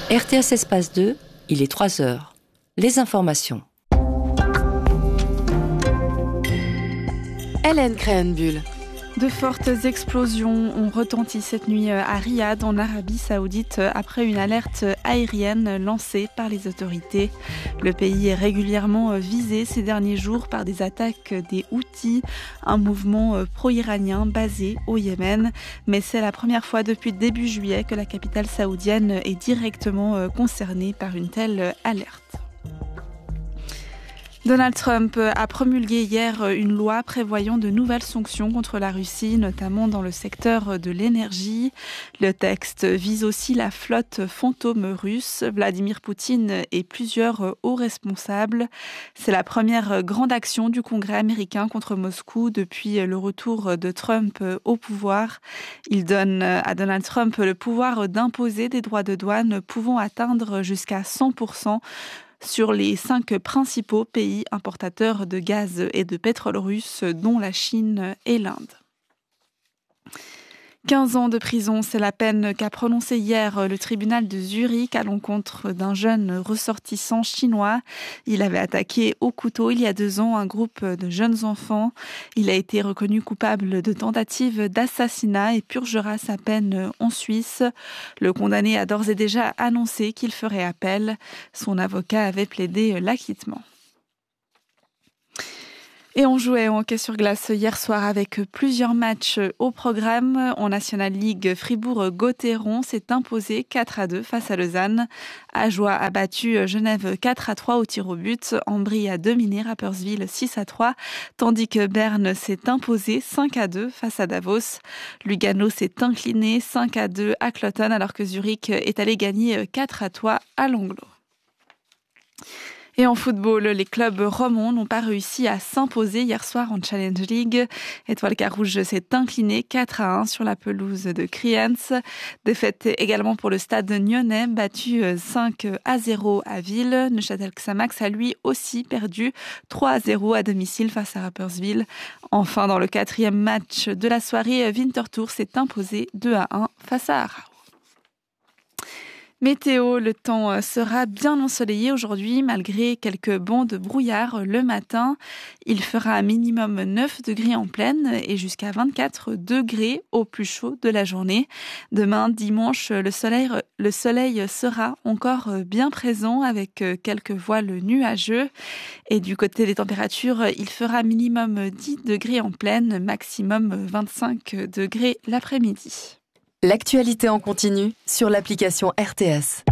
RTS Espace 2, il est 3 heures. Les informations. Hélène Créhenbuhl. De fortes explosions ont retenti cette nuit à Riyad, en Arabie Saoudite, après une alerte aérienne lancée par les autorités. Le pays est régulièrement visé ces derniers jours par des attaques des Houthis, un mouvement pro-iranien basé au Yémen. Mais c'est la première fois depuis début juillet que la capitale saoudienne est directement concernée par une telle alerte. Donald Trump a promulgué hier une loi prévoyant de nouvelles sanctions contre la Russie, notamment dans le secteur de l'énergie. Le texte vise aussi la flotte fantôme russe, Vladimir Poutine et plusieurs hauts responsables. C'est la première grande action du Congrès américain contre Moscou depuis le retour de Trump au pouvoir. Il donne à Donald Trump le pouvoir d'imposer des droits de douane pouvant atteindre jusqu'à 100% sur les 5 principaux pays importateurs de gaz et de pétrole russe, dont la Chine et l'Inde. 15 ans de prison, c'est la peine qu'a prononcée hier le tribunal de Zurich à l'encontre d'un jeune ressortissant chinois. Il avait attaqué au couteau il y a 2 ans un groupe de jeunes enfants. Il a été reconnu coupable de tentative d'assassinat et purgera sa peine en Suisse. Le condamné a d'ores et déjà annoncé qu'il ferait appel. Son avocat avait plaidé l'acquittement. Et on jouait en hockey sur glace hier soir avec plusieurs matchs au programme. En National League, Fribourg-Gotteron s'est imposé 4-2 face à Lausanne. Ajoie a battu Genève 4-3 au tir au but. Ambry a dominé Rapperswil 6-3, tandis que Berne s'est imposé 5-2 face à Davos. Lugano s'est incliné 5-2 à Cloton, alors que Zurich est allé gagner 4-3 à Langlo. Et en football, les clubs romans n'ont pas réussi à s'imposer hier soir en Challenge League. Étoile Carouge s'est incliné 4-1 sur la pelouse de Kriens. Défaite également pour le stade nyonnais, battu 5-0 à Ville. Neuchâtel Xamax a lui aussi perdu 3-0 à domicile face à Rapperswil. Enfin, dans le 4e match de la soirée, Winterthur s'est imposé 2-1 face à Aarau. Météo, le temps sera bien ensoleillé aujourd'hui malgré quelques bancs de brouillard le matin. Il fera un minimum 9 degrés en plaine et jusqu'à 24 degrés au plus chaud de la journée. Demain, dimanche, le soleil sera encore bien présent avec quelques voiles nuageux. Et du côté des températures, il fera minimum 10 degrés en plaine, maximum 25 degrés l'après-midi. L'actualité en continu sur l'application RTS.